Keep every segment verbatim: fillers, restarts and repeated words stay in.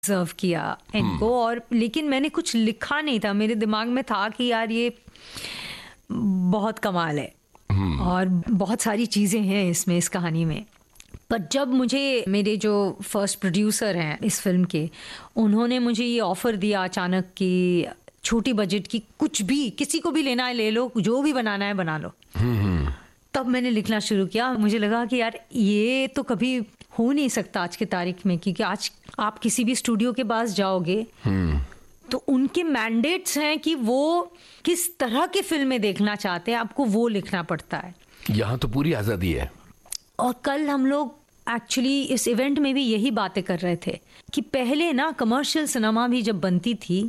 सर्व किया इनको, और लेकिन मैंने कुछ लिखा नहीं था, मेरे दिमाग में था कि यार ये बहुत कमाल है और बहुत सारी चीज़ें हैं इसमें, इस कहानी में। पर जब मुझे मेरे जो फर्स्ट प्रोड्यूसर हैं इस फिल्म के, उन्होंने मुझे ये ऑफ़र दिया अचानक कि छोटी बजट की कुछ भी, किसी को भी लेना है ले लो, जो भी बनाना है बना लो, तब मैंने लिखना शुरू किया। मुझे लगा कि यार ये तो कभी हो नहीं सकता आज की तारीख में, क्योंकि आज आप किसी भी स्टूडियो के पास जाओगे तो उनके मैंडेट्स हैं कि वो किस तरह की फिल्में देखना चाहते हैं, आपको वो लिखना पड़ता है। यहाँ तो पूरी आज़ादी है। और कल हम लोग एक्चुअली इस इवेंट में भी यही बातें कर रहे थे कि पहले ना कमर्शियल सिनेमा भी जब बनती थी,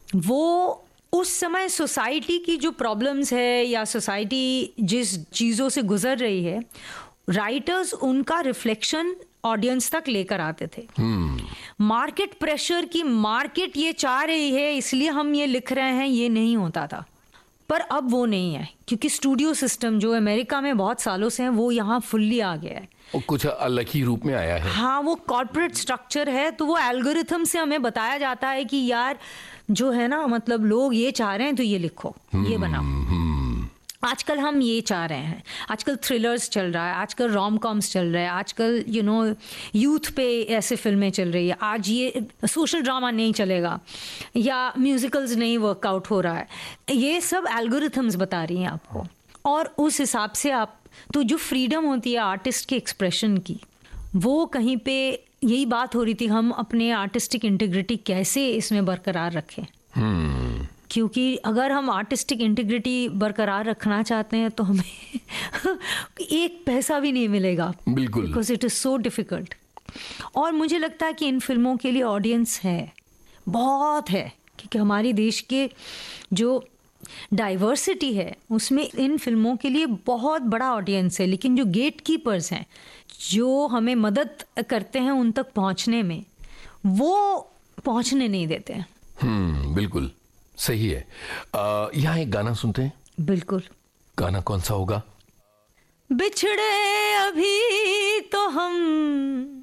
वो उस समय सोसाइटी की जो प्रॉब्लम्स है या सोसाइटी जिस चीज़ों से गुजर रही है, राइटर्स उनका रिफ्लेक्शन ऑडियंस तक लेकर आते थे। Market hmm. प्रेशर की मार्केट ये चाह रही है इसलिए हम ये लिख रहे हैं, ये नहीं होता था। पर अब वो नहीं है, क्योंकि स्टूडियो सिस्टम जो अमेरिका में बहुत सालों से है वो यहाँ फुल्ली आ गया है, और कुछ अलग ही रूप में आया है। हाँ, वो कॉर्पोरेट स्ट्रक्चर है, तो वो एल्गोरिथम से हमें बताया जाता है कि यार जो है ना, मतलब लोग ये चाह रहे हैं तो ये लिखो, hmm. ये बनाओ। hmm. आजकल हम ये चाह रहे हैं, आजकल थ्रिलर्स चल रहा है, आजकल रोम कॉम्स चल रहा है, आजकल यू नो यूथ पे ऐसे फिल्में चल रही है, आज ये सोशल ड्रामा नहीं चलेगा या म्यूजिकल्स नहीं वर्कआउट हो रहा है, ये सब एल्गोरिथम्स बता रही हैं आपको। और उस हिसाब से आप, तो जो फ्रीडम होती है आर्टिस्ट के एक्सप्रेशन की, वो कहीं पे यही बात हो रही थी, हम अपने आर्टिस्टिक इंटीग्रिटी कैसे इसमें बरकरार रखें। hmm. क्योंकि अगर हम आर्टिस्टिक इंटीग्रिटी बरकरार रखना चाहते हैं तो हमें एक पैसा भी नहीं मिलेगा, बिल्कुल, because it is so difficult. और मुझे लगता है कि इन फिल्मों के लिए ऑडियंस है, बहुत है, क्योंकि हमारे देश के जो डाइवर्सिटी है उसमें इन फिल्मों के लिए बहुत बड़ा ऑडियंस है। लेकिन जो गेट कीपर्स हैं, जो हमें मदद करते हैं उन तक पहुंचने में, वो पहुंचने नहीं देते हैं। हम्म बिल्कुल सही है। यहाँ एक गाना सुनते हैं। बिल्कुल। गाना कौन सा होगा? बिछड़े अभी तो हम